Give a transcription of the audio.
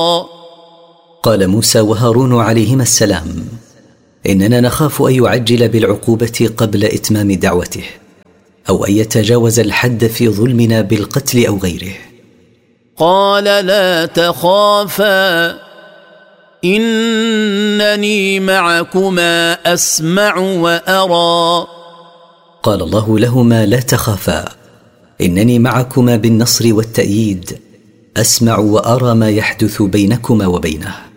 قال موسى وهارون عليهما السلام: إننا نخاف أن يعجل بالعقوبة قبل إتمام دعوته، أو أن يتجاوز الحد في ظلمنا بالقتل أو غيره. قال: لا تخافا إنني معكما أسمع وأرى. قال الله لهما: لا تخافا إنني معكما بالنصر والتأييد، أسمع وأرى ما يحدث بينكما وبينه.